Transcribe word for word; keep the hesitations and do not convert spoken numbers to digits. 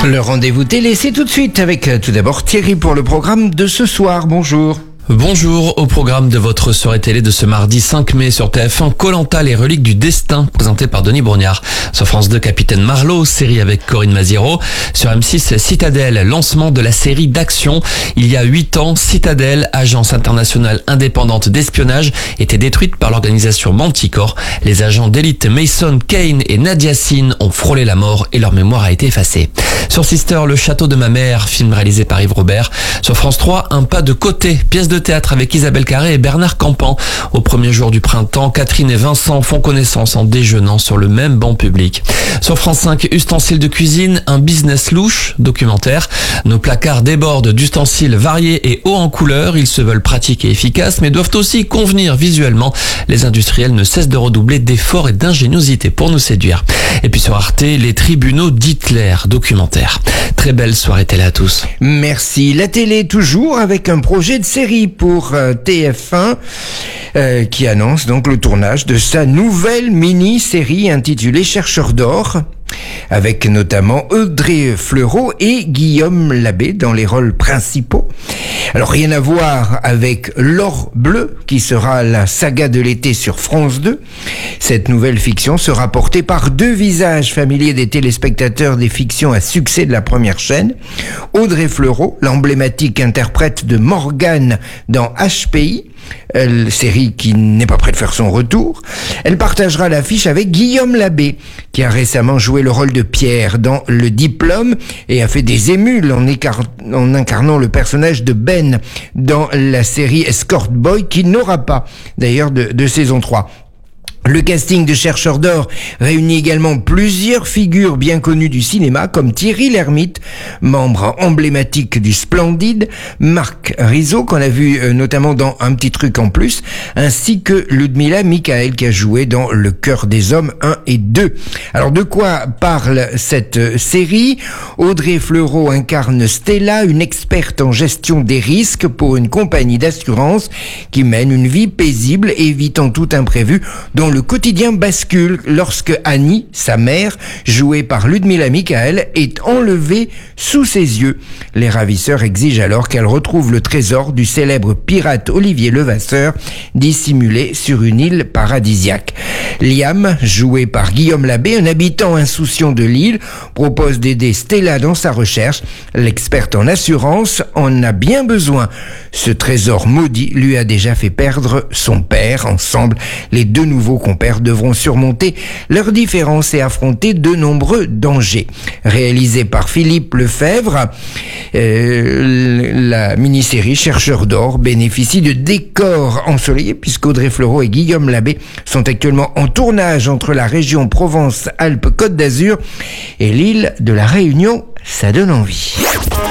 Le rendez-vous télé, c'est tout de suite avec euh, tout d'abord Thierry pour le programme de ce soir. Bonjour. Bonjour, au programme de votre soirée télé de ce mardi cinq mai sur T F un, Koh Lanta, les reliques du destin, présenté par Denis Brognard. Sur France deux, Capitaine Marlowe, série avec Corinne Maziero. Sur M six, Citadel, lancement de la série d'action. Il y a huit ans, Citadel, agence internationale indépendante d'espionnage, était détruite par l'organisation Manticore. Les agents d'élite Mason, Kane et Nadia Sin ont frôlé la mort et leur mémoire a été effacée. Sur Sister, Le château de ma mère, film réalisé par Yves Robert. Sur France trois, Un pas de côté, pièce de théâtre avec Isabelle Carré et Bernard Campan. Au premier jour du printemps, Catherine et Vincent font connaissance en déjeunant sur le même banc public. Sur France cinq, Ustensiles de cuisine, un business louche, documentaire. Nos placards débordent d'ustensiles variés et hauts en couleur. Ils se veulent pratiques et efficaces, mais doivent aussi convenir visuellement. Les industriels ne cessent de redoubler d'efforts et d'ingéniosité pour nous séduire. Et puis sur Arte, Les tribunaux d'Hitler, documentaire. Très belle soirée télé à tous. Merci. La télé toujours avec un projet de série pour euh, T F un euh, qui annonce donc le tournage de sa nouvelle mini-série intitulée Chercheurs d'or, avec notamment Audrey Fleurot et Guillaume Labbé dans les rôles principaux. Alors rien à voir avec L'Or bleu, qui sera la saga de l'été sur France deux. Cette nouvelle fiction sera portée par deux visages familiers des téléspectateurs des fictions à succès de la première chaîne. Audrey Fleurot, l'emblématique interprète de Morgane dans H P I, Euh, série qui n'est pas près de faire son retour. Elle partagera l'affiche avec Guillaume Labbé, qui a récemment joué le rôle de Pierre dans Le Diplôme et a fait des émules en, écar- en incarnant le personnage de Ben dans la série Escort Boy, qui n'aura pas d'ailleurs de, de saison trois. Le casting de Chercheurs d'or réunit également plusieurs figures bien connues du cinéma, comme Thierry Lhermitte, membre emblématique du Splendide, Marc Rizzo, qu'on a vu euh, notamment dans Un petit truc en plus, ainsi que Ludmila Michael, qui a joué dans Le cœur des hommes un et deux. Alors de quoi parle cette euh, série ? Audrey Fleurot incarne Stella, une experte en gestion des risques pour une compagnie d'assurance qui mène une vie paisible, évitant tout imprévu, dont le quotidien bascule lorsque Annie, sa mère, jouée par Ludmila Michael, est enlevée sous ses yeux. Les ravisseurs exigent alors qu'elle retrouve le trésor du célèbre pirate Olivier Levasseur, dissimulé sur une île paradisiaque. Liam, joué par Guillaume Labbé, un habitant insouciant de l'île, propose d'aider Stella dans sa recherche. L'experte en assurance en a bien besoin. Ce trésor maudit lui a déjà fait perdre son père. Ensemble, les deux nouveaux compères devront surmonter leurs différences et affronter de nombreux dangers. Réalisé par Philippe Lefebvre, euh, la mini-série Chercheurs d'or bénéficie de décors ensoleillés, puisqu'Audrey Fleurot et Guillaume Labbé sont actuellement en tournage entre la région Provence-Alpes-Côte d'Azur et l'île de la Réunion. Ça donne envie.